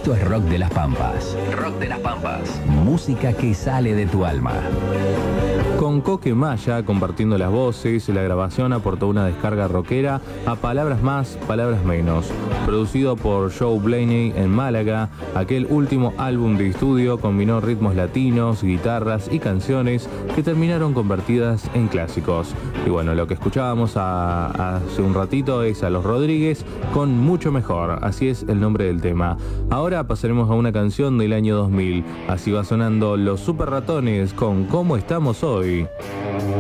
Esto es Rock de las Pampas. Rock de las Pampas. Música que sale de tu alma. Con Coque Maya compartiendo las voces, la grabación aportó una descarga rockera a Palabras Más, Palabras Menos. Producido por Joe Blaney en Málaga, aquel último álbum de estudio combinó ritmos latinos, guitarras y canciones que terminaron convertidas en clásicos. Y bueno, lo que escuchábamos hace un ratito es a Los Rodríguez con Mucho Mejor, así es el nombre del tema. Ahora pasaremos a una canción del año 2000, así va sonando Los Super Ratones con ¿Cómo estamos hoy?